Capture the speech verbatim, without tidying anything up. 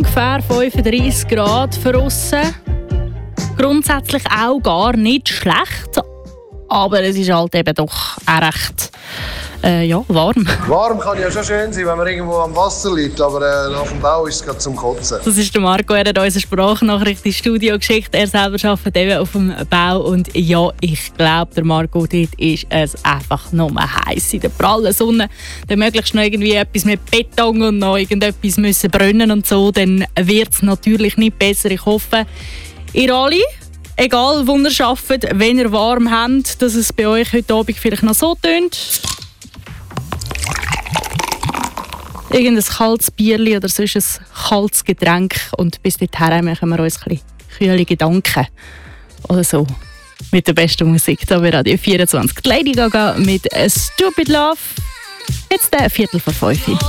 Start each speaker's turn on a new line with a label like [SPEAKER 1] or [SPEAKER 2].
[SPEAKER 1] ungefähr fünfunddreissig Grad draussen. Grundsätzlich auch gar nicht schlecht, aber es ist halt eben doch auch recht äh, ja, warm.
[SPEAKER 2] Warm kann ja schon schön sein, wenn man irgendwo am Wasser liegt, aber äh, nach dem Bau ist es gerade zum Kotzen.
[SPEAKER 1] Das ist der Marco, er hat uns eine Sprachnachricht ins Studio geschickt. Er selber arbeitet eben auf dem Bau und ja, ich glaube, der Marco, dort ist es einfach nur heiß in der prallen Sonne. Dann möglichst noch irgendwie etwas mit Beton und noch irgendetwas müssen brennen und so, dann wird es natürlich nicht besser. Ich hoffe, ihr alle, egal wo ihr arbeitet, wenn ihr warm habt, dass es bei euch heute Abend vielleicht noch so tönt. Irgendein kaltes Bierli oder sonst ein kaltes Getränk. Und bis dahin machen wir uns ein bisschen kühle Gedanken. Oder so. Mit der besten Musik hier bei Radio vierundzwanzig. Lady Gaga mit «Stupid Love». Jetzt der Viertel vor fünf.